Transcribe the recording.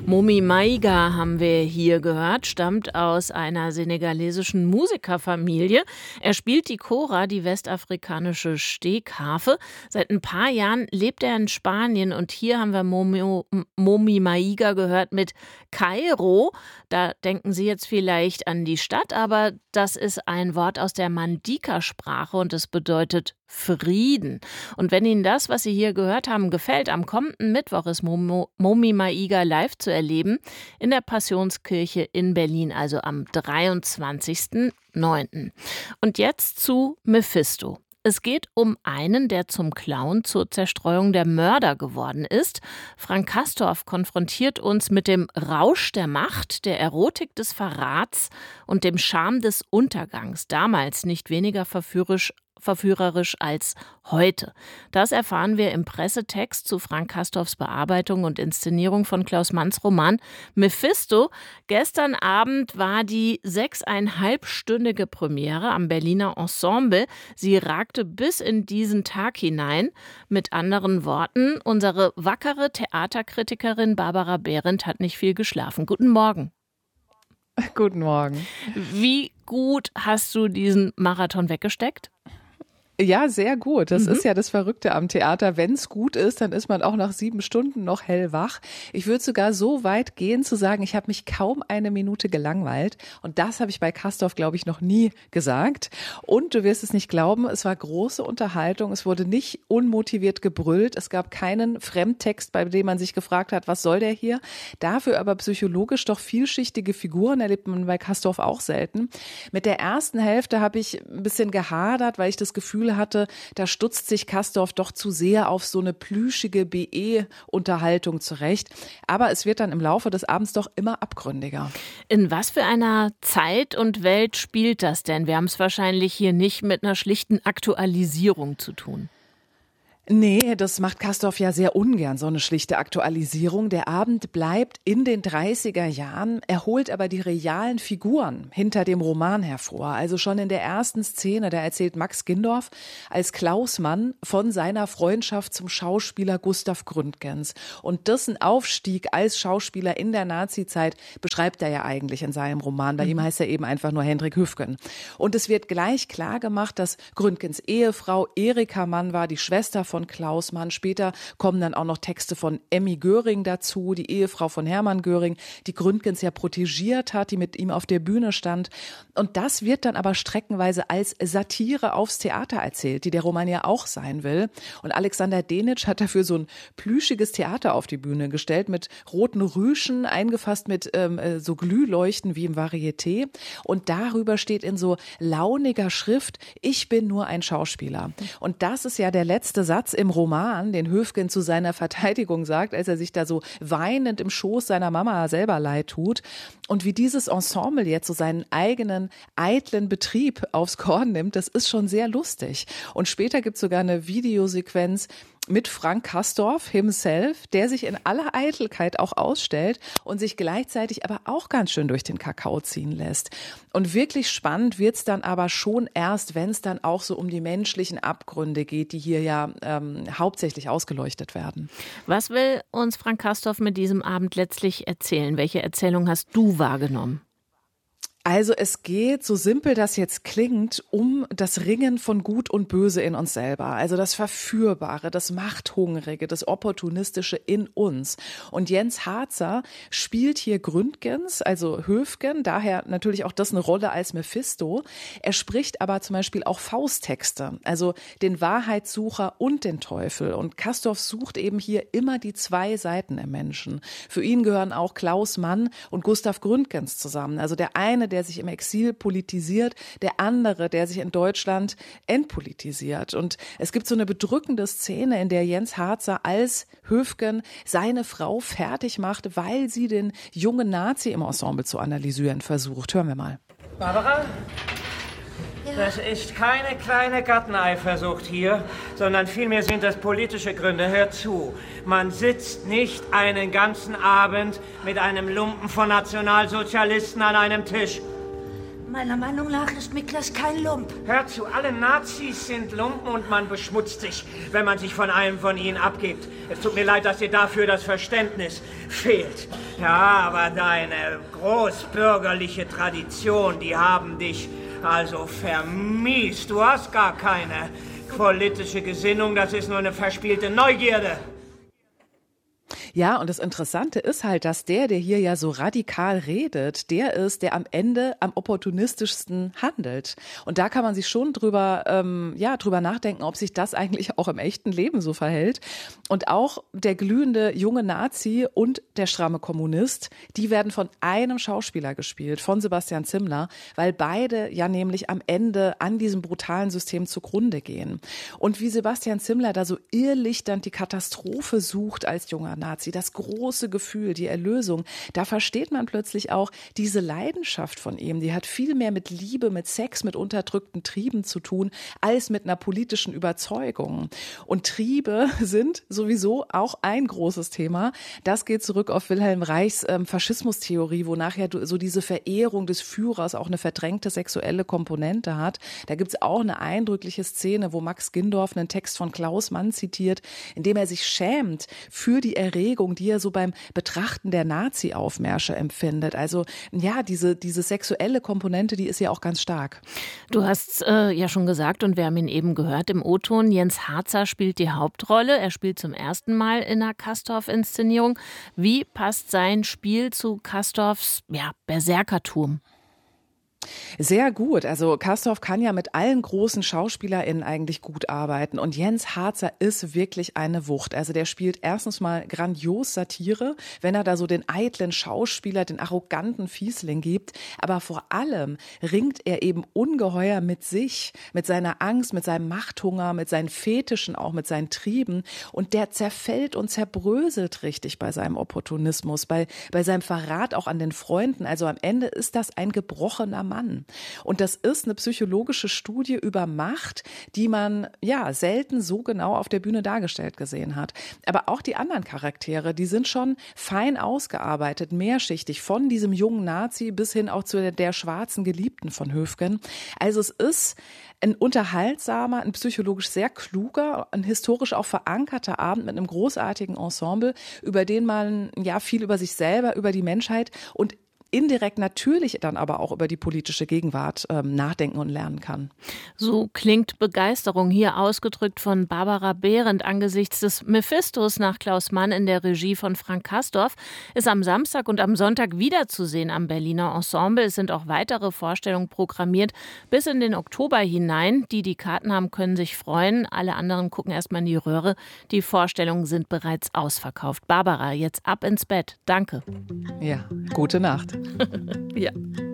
Momi Maiga haben wir hier gehört, stammt aus einer senegalesischen Musikerfamilie. Er spielt die Kora, die westafrikanische Stegharfe. Seit ein paar Jahren lebt er in Spanien und hier haben wir Momi Maiga gehört mit Kairo. Da denken Sie jetzt vielleicht an die Stadt, aber das ist ein Wort aus der Mandika-Sprache und es bedeutet Frieden. Und wenn Ihnen das, was Sie hier gehört haben, gefällt, am kommenden Mittwoch ist Momi Maiga live zu erleben in der Passionskirche in Berlin, also am 23.09. Und jetzt zu Mephisto. Es geht um einen, der zum Clown zur Zerstreuung der Mörder geworden ist. Frank Castorf konfrontiert uns mit dem Rausch der Macht, der Erotik des Verrats und dem Charme des Untergangs. Damals nicht weniger verführerisch als heute. Das erfahren wir im Pressetext zu Frank Castorfs Bearbeitung und Inszenierung von Klaus Manns Roman Mephisto. Gestern Abend war die 6,5-stündige Premiere am Berliner Ensemble. Sie ragte bis in diesen Tag hinein. Mit anderen Worten, unsere wackere Theaterkritikerin Barbara Behrendt hat nicht viel geschlafen. Guten Morgen. Guten Morgen. Wie gut hast du diesen Marathon weggesteckt? Ja, sehr gut. Das ist ja das Verrückte am Theater. Wenn es gut ist, dann ist man auch nach 7 Stunden noch hellwach. Ich würde sogar so weit gehen zu sagen, ich habe mich kaum eine Minute gelangweilt. Und das habe ich bei Castorf, glaube ich, noch nie gesagt. Und du wirst es nicht glauben, es war große Unterhaltung. Es wurde nicht unmotiviert gebrüllt. Es gab keinen Fremdtext, bei dem man sich gefragt hat, was soll der hier? Dafür aber psychologisch doch vielschichtige Figuren erlebt man bei Castorf auch selten. Mit der ersten Hälfte habe ich ein bisschen gehadert, weil ich das Gefühl hatte, da stutzt sich Castorf doch zu sehr auf so eine plüschige BE-Unterhaltung zurecht. Aber es wird dann im Laufe des Abends doch immer abgründiger. In was für einer Zeit und Welt spielt das denn? Wir haben es wahrscheinlich hier nicht mit einer schlichten Aktualisierung zu tun. Nee, das macht Castorf ja sehr ungern, so eine schlichte Aktualisierung. Der Abend bleibt in den 30er Jahren, er holt aber die realen Figuren hinter dem Roman hervor. Also schon in der ersten Szene, da erzählt Max Gindorf als Klaus Mann von seiner Freundschaft zum Schauspieler Gustav Gründgens. Und dessen Aufstieg als Schauspieler in der Nazizeit beschreibt er ja eigentlich in seinem Roman. Bei ihm heißt er eben einfach nur Hendrik Hüfgen. Und es wird gleich klar gemacht, dass Gründgens Ehefrau Erika Mann war, die Schwester von Klaus Mann. Später kommen dann auch noch Texte von Emmy Göring dazu, die Ehefrau von Hermann Göring, die Gründgens ja protegiert hat, die mit ihm auf der Bühne stand. Und das wird dann aber streckenweise als Satire aufs Theater erzählt, die der Roman ja auch sein will. Und Alexander Denitsch hat dafür so ein plüschiges Theater auf die Bühne gestellt mit roten Rüschen, eingefasst mit so Glühleuchten wie im Varieté. Und darüber steht in so launiger Schrift: Ich bin nur ein Schauspieler. Und das ist ja der letzte Satz im Roman, den Hüfgen zu seiner Verteidigung sagt, als er sich da so weinend im Schoß seiner Mama selber leid tut. Und wie dieses Ensemble jetzt so seinen eigenen eitlen Betrieb aufs Korn nimmt, das ist schon sehr lustig. Und später gibt es sogar eine Videosequenz mit Frank Castorf himself, der sich in aller Eitelkeit auch ausstellt und sich gleichzeitig aber auch ganz schön durch den Kakao ziehen lässt. Und wirklich spannend wird's dann aber schon erst, wenn es dann auch so um die menschlichen Abgründe geht, die hier ja hauptsächlich ausgeleuchtet werden. Was will uns Frank Castorf mit diesem Abend letztlich erzählen? Welche Erzählung hast du wahrgenommen? Also es geht, so simpel das jetzt klingt, um das Ringen von Gut und Böse in uns selber. Also das Verführbare, das Machthungrige, das Opportunistische in uns. Und Jens Harzer spielt hier Gründgens, also Hüfgen, daher natürlich auch das eine Rolle als Mephisto. Er spricht aber zum Beispiel auch Fausttexte, also den Wahrheitssucher und den Teufel. Und Castorf sucht eben hier immer die zwei Seiten im Menschen. Für ihn gehören auch Klaus Mann und Gustav Gründgens zusammen. Also der eine, der sich im Exil politisiert, der andere, der sich in Deutschland entpolitisiert. Und es gibt so eine bedrückende Szene, in der Jens Harzer als Hüfgen seine Frau fertig macht, weil sie den jungen Nazi im Ensemble zu analysieren versucht. Hören wir mal. Barbara? Ja. Das ist keine kleine Garteneifersucht hier, sondern vielmehr sind das politische Gründe. Hör zu, man sitzt nicht einen ganzen Abend mit einem Lumpen von Nationalsozialisten an einem Tisch. Meiner Meinung nach ist Miklas kein Lump. Hör zu, alle Nazis sind Lumpen und man beschmutzt sich, wenn man sich von einem von ihnen abgibt. Es tut mir leid, dass dir dafür das Verständnis fehlt. Ja, aber deine großbürgerliche Tradition, die haben dich also vermiest. Du hast gar keine politische Gesinnung, das ist nur eine verspielte Neugierde. Ja, und das Interessante ist halt, dass der hier ja so radikal redet, der ist, der am Ende am opportunistischsten handelt. Und da kann man sich schon drüber nachdenken, ob sich das eigentlich auch im echten Leben so verhält. Und auch der glühende junge Nazi und der stramme Kommunist, die werden von einem Schauspieler gespielt, von Sebastian Zimmler, weil beide ja nämlich am Ende an diesem brutalen System zugrunde gehen. Und wie Sebastian Zimmler da so irrlichternd die Katastrophe sucht als junger Nazi, das große Gefühl, die Erlösung, da versteht man plötzlich auch diese Leidenschaft von ihm. Die hat viel mehr mit Liebe, mit Sex, mit unterdrückten Trieben zu tun, als mit einer politischen Überzeugung. Und Triebe sind sowieso auch ein großes Thema. Das geht zurück auf Wilhelm Reichs Faschismustheorie, wonach ja so diese Verehrung des Führers auch eine verdrängte sexuelle Komponente hat. Da gibt's auch eine eindrückliche Szene, wo Max Gindorf einen Text von Klaus Mann zitiert, in dem er sich schämt für die Erregung, die er so beim Betrachten der Nazi-Aufmärsche empfindet. Also ja, diese sexuelle Komponente, die ist ja auch ganz stark. Du hast ja schon gesagt und wir haben ihn eben gehört im O-Ton, Jens Harzer spielt die Hauptrolle. Er spielt zum ersten Mal in einer Castorf-Inszenierung. Wie passt sein Spiel zu Castorfs Berserkertum? Sehr gut. Also Castorf kann ja mit allen großen SchauspielerInnen eigentlich gut arbeiten. Und Jens Harzer ist wirklich eine Wucht. Also der spielt erstens mal grandios Satire, wenn er da so den eitlen Schauspieler, den arroganten Fiesling gibt. Aber vor allem ringt er eben ungeheuer mit sich, mit seiner Angst, mit seinem Machthunger, mit seinen Fetischen, auch mit seinen Trieben. Und der zerfällt und zerbröselt richtig bei seinem Opportunismus, bei seinem Verrat auch an den Freunden. Also am Ende ist das ein gebrochener Mann. Und das ist eine psychologische Studie über Macht, die man selten so genau auf der Bühne dargestellt gesehen hat. Aber auch die anderen Charaktere, die sind schon fein ausgearbeitet, mehrschichtig, von diesem jungen Nazi bis hin auch zu der schwarzen Geliebten von Höfgen. Also es ist ein unterhaltsamer, ein psychologisch sehr kluger, ein historisch auch verankerter Abend mit einem großartigen Ensemble, über den man viel über sich selber, über die Menschheit und indirekt natürlich dann aber auch über die politische Gegenwart nachdenken und lernen kann. So klingt Begeisterung hier ausgedrückt von Barbara Behrendt angesichts des Mephistos nach Klaus Mann in der Regie von Frank Castorf. Ist am Samstag und am Sonntag wiederzusehen am Berliner Ensemble. Es sind auch weitere Vorstellungen programmiert bis in den Oktober hinein. Die Karten haben, können sich freuen. Alle anderen gucken erstmal in die Röhre. Die Vorstellungen sind bereits ausverkauft. Barbara, jetzt ab ins Bett. Danke. Ja, gute Nacht. Ja.